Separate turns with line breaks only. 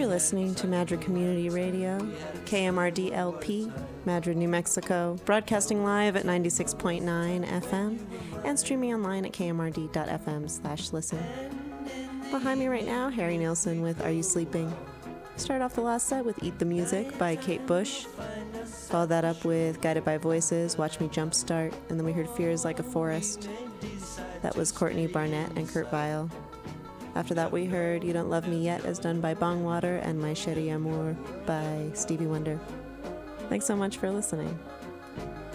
You're listening to Madrid Community Radio, KMRD LP, Madrid, New Mexico, broadcasting live at 96.9 FM and streaming online at kmrd.fm/listen. Behind me right now, Harry Nilsson with Are You Sleeping? Start off the last set with Eat the Music by Kate Bush. Followed that up with Guided by Voices, Watch Me Jumpstart, and then we heard Fears Like a Forest. That was Courtney Barnett and Kurt Vile. After that we heard You Don't Love Me Yet as done by Bongwater and My Chérie Amour by Stevie Wonder. Thanks so much for listening.